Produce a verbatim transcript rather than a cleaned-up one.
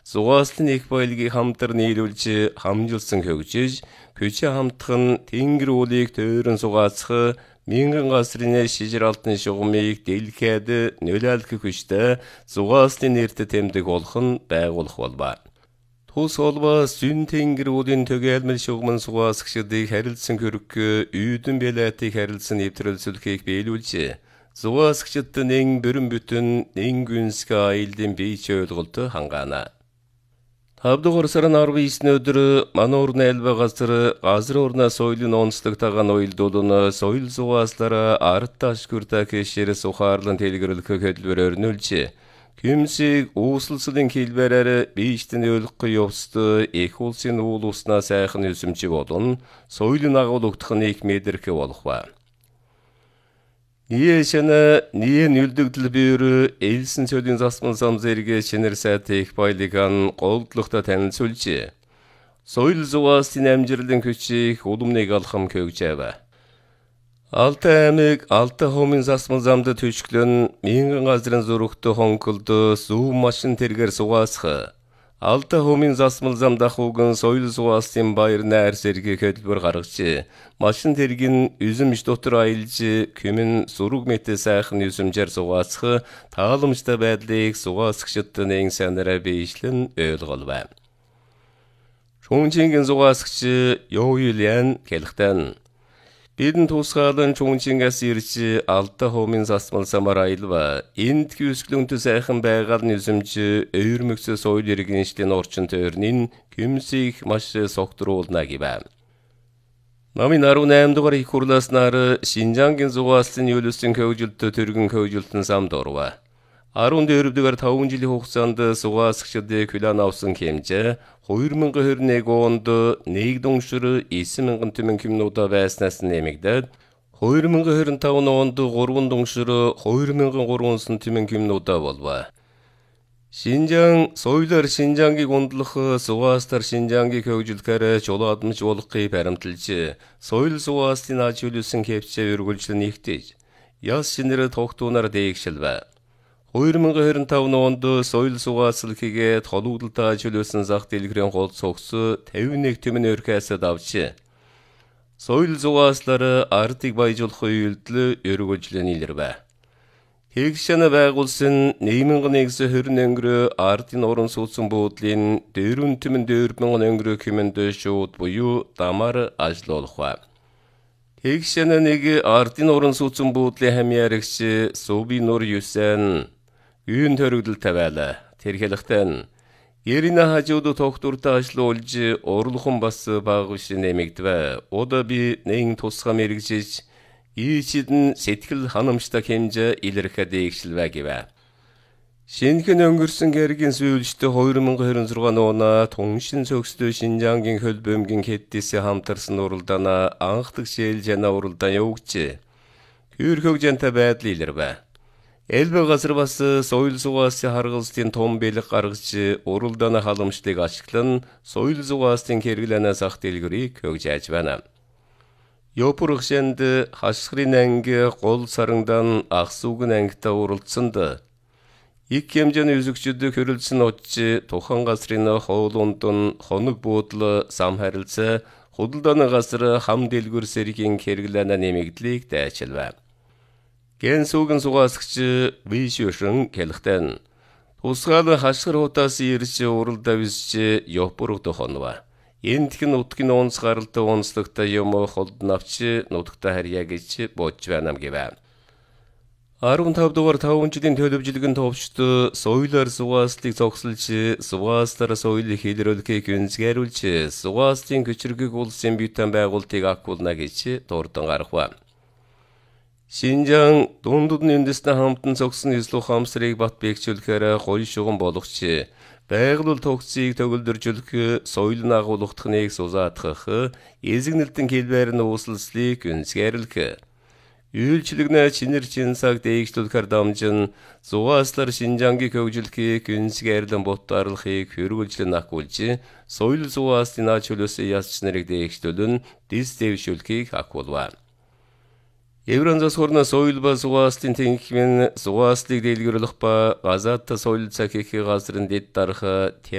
зугааслын их баялагийг хамтар нийлүүлж хамжилсан хөгжиж, көчө хамтхан тэнгэр уулыг төөрөн сугаацах мянган гасрын шижир алтан шугамыг дэлхийд нөлөөлөх хүчтэй зугааслын нэрт тэмдэг болох нь байгуулах болбаа. Тус холбоо сүн тэнгэр уулын tögeэлмэл шугамн сугаасгчдыг харилцсан хөрөг үйдэн бэлэтийг харилцсан нэвтрүүлсүүлэхийг биелүүлж, зугаасгчд нэн бүрэн бүтэн нэн гүнсгэ аялын бийч ойлголт хангаана. Тавдугаар сарын арван бесний өдөр мануурны альба газар газар орна соёлын онцлог тагаан уйлдуулна соёл зугааслара арт ташгүрта кешэр сухаарлан тэлгэрэлэх хөдөлбөр өрнүүлж, Күмсийг uuslsылын хэлбэрээр бийчтэн өлөхгүй явсты их улсын уул уснаа сайхан өсөмжи болон соёлын агуулгдах нэг мэдэрх болох ба. Ниешэна ниен үлдэгдэл бүйрө элсэн сөлийн засман зам зэрэг шинэр сайт их баялаган голдлохта танилцуулж, соёл зугааслын амжилтын хүчийг уламныг алхам көгжээв. Алтай аймаг алтай хомын засман замд төшглөн мянган газрын зургт хонколд зүү машин тэргээр сугаасх. Алтай хомын засмал зам дахууган соёл зугааслын баяр найр сэргийг хөдөлбөр гаргаж, машин тэргийн үзэмж дотор аялж, күмэн зураг мэт сайхан үзэмжээр сугаасх тааламжтай байдлыг сугаасгчд нэн санараа биешлэн ойлгол. Чүнжингийн сугаасгч Йоюльян Келхтэн Бидэн тусгаалан чүнжингээс ирж алтай хомын засмал замаар аялва, энд хүсгэлөнтө сайхан байгаал нүзэмж өвөрмөгсө соёл иргэншлийн орчин төөрнийн күмсийг маш согтруулна гэв. Намын арван айман дугаар их хурлааснаар Шинжангийн зугааслын юулсын хөгжилтө төргөн хөгжилтэн самд орва. арван дөрөв дугаар таван жилийн хугацаанд сугаасгчдыг хүлээн авсан хэмжээ хоёр мянган хорин нэг онд нэг дуншир эсен мянган түмэн кимнуудаа байснаас нэмэгдээд хоёр мянган хорин таван онд гурван дуншир хоёр мянган гурван түмэн кимнуудаа болва. Шинжаан соёлоор Шинжангийг ундлах сугаастар Шинжангийг хөгжүүлэхээр чулаадмж болохыг баримталж, соёл сугааслын аж хөлөсөн хэвчээ өргөлжлөн нэгтэж, яс шинээр тогтуунаар дээгшилвэ. хоёр мянган хорин таван онд соёл сугаасл хийгээд холуудлалтаа чөлөөсөн зах дэлгэрийн гол цогц тавин нэг түмэн өрхөөсөд авч, соёл зугааслаар ардыг баяжуулах үйлдэл өргөжлөн илэрвэ. Тэгшэн байгуулсан найман нэгс хорин өнгөрөө ардын орон сууцсан буудлын дөрвөн түмэн дөрвөн мянган өнгөрөө хэмэнд шууд буюу дамаар ажиллуулах ба. Тэгшэн нэг ардын орон сууцсан буудлын хамьяарагч Суби Нур Юсэн Үйн төрөгдөл тавиала. Тэрхэлэхтэн Ерина хажууд тогтуртаа ажиллуулж орлохон бас багш нэмэгдвэ. Ода би нэн тусгай мэрэгжиж ийчидэн сэтгэл ханамжтай хэмжээ илэрхэд дээгшилвэ гэвэ. Шинхэн өнгөрсөн гэргийн сүүлчтэй хоёр мянган хорин зургаан оноо туншин цогцтой Шинжангийн хөлбөмбөгийн хэддээсээ хамтарсан уралдаана анхдаг шээл жана уралдаан явагч. Хөрхөг жантай байдал илэрвэ. Элбэ газар бас соёл зугааслын харгалзлын том бэлэг гаргаж уралдааны халамжлыг ашиглан соёл зугааслын хэрэглэнэ зах дэлгэрийг хөгжиж байна. Ёпургшэнд хашгирын анги гол сарандан ахсуугын ангитай уралдсанд их хэмжээний үзэгчд хөрөлдсөн очиж тухан газрын хоолундун хоног буудлын сам харилцаа худалдааны газар хам дэлгүр сэргийн хэрэглэнэ нэмэгдлийг дайчилвэ. Ген сүүгэн сугаасгч Вишүшэн Келхтэн тусгаал хашгир хутаас ирж уралдаа висч Ёпург дохонва. Эндхэн нутгийн онц гаралтай онцлогтой юм холд навч нутагта харьяа гэж бодж байна гэвэ. арван тав дугаар таван жилийн төлөвжлөгөн товчд соёлоор сугааслыг зогсолж, сугааслаар соёлыг хэлрүүлэхийг үнсгээрүүлж, сугааслын көчрөгийг улсын битэн байгуултыг агуулна гэж дурдан гаргав. Шинжаан дундудны үндэстэн хамтан зогсон эслүү хамсрыг бат бэхжүүлэхээр гоё шугам болгоч, байгуулал тогтцыг төгөлдөржүүлэх, соёлын агуулгатхныг сузаатгах, эзэгнэлтэн хэлбэр нь uuslслыг үнсгээрлэх, үйлчлэгнэ чинэр чинсаг дээгшлүүлэхээр дамжин зугааслаар Шинжангийг хөгжүүлэхийг үнсгээрлэн ботаарлахыг хөрвүүлжлэн агуулж, соёл зугааслын аж хөлөөсөө ясч нарыг дээгшлүүлэн дис дэвшүүлэхийг агуулва. Евронзас хорно соёл ба зугааслын тэнгхмэн зугааслыг дэлгэрүүлэх ба газаатта соёл цахихи газрын дэд дарах